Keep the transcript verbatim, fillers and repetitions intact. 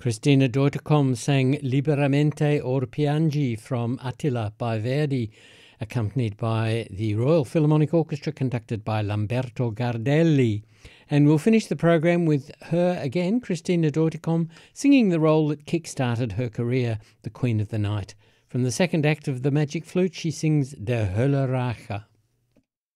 Christina Deuterkom sang Liberamente or Piangi from Attila by Verdi, accompanied by the Royal Philharmonic Orchestra conducted by Lamberto Gardelli. And we'll finish the program with her again, Christina Deuterkom, singing the role that kick-started her career, the Queen of the Night. From the second act of The Magic Flute, she sings Der Hölle Rache.